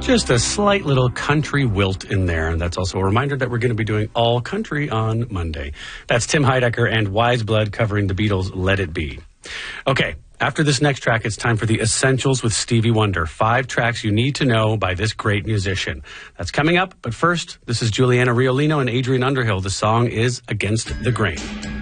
Just a slight little country wilt in there. And that's also a reminder that we're going to be doing all country on Monday. That's Tim Heidecker and Wise Blood covering the Beatles' Let It Be. Okay, after this next track, it's time for the Essentials with Stevie Wonder. 5 tracks you need to know by this great musician. That's coming up. But first, this is Juliana Riolino and Adrian Underhill. The song is Against the Grain.